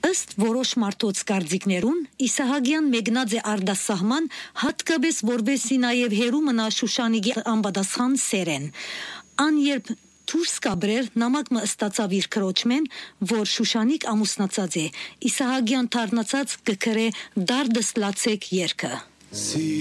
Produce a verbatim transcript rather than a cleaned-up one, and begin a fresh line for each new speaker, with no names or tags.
Ըստ որոշ մարդոց կարծիքներուն Իսահակյան մեկնած է արդասահման հատկապես որբեսի նաև հերու մնա Շուշանիկի անպատասխան սերեն։ Ան երբ դուրս կաբրեր նամակ մը ստացավ իր քրոջմեն, որ Շուշանիկ ամուսնացած է, Իսահակյան դառնացած կգրե դարդս լացեք երգը։